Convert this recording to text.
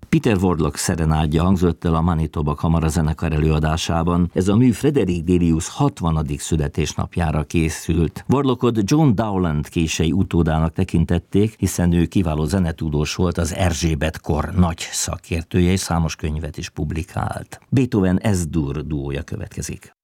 Peter Warlock szerenádja hangzott el a Manitoba Kamarazenekar előadásában. Ez a mű Frederick Delius 60. születésnapjára készült. Warlockot John Dowland kései utódának tekintették, hiszen ő kiváló zenetudós volt, az Erzsébet-kor nagy szakértője, és számos könyvet is publikált. Beethoven S-dur duója következik.